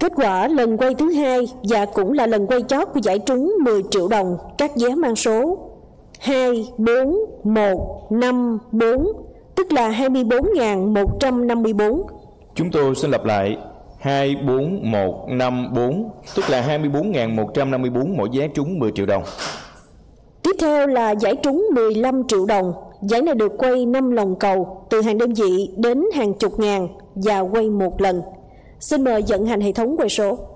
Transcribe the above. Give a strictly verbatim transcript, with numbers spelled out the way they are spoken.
Kết quả lần quay thứ hai và cũng là lần quay chót của giải trúng mười triệu đồng các vé mang số hai bốn một năm bốn, tức là hai mươi bốn nghìn một trăm năm mươi bốn. Chúng tôi xin lặp lại: hai bốn một năm bốn, tức là hai mươi bốn nghìn một trăm năm mươi bốn mỗi vé trúng mười triệu đồng. Tiếp theo là giải trúng mười lăm triệu đồng. Giải này được quay năm lòng cầu từ hàng đơn vị đến hàng chục ngàn và quay một lần. Xin mời vận hành hệ thống quay số.